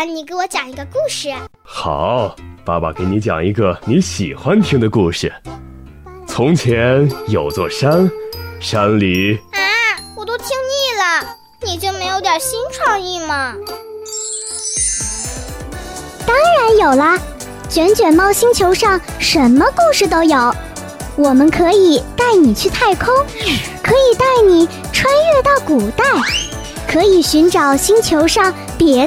你给我讲一个故事。 好，爸爸给你讲一个你喜欢听的故事。从前有座山，山里…… 我都听腻了，你就没有点新创意吗？ 当然有啦，卷卷猫星球上什么故事都有。我们可以带你去太空，可以带你穿越到古代，可以寻找星球上别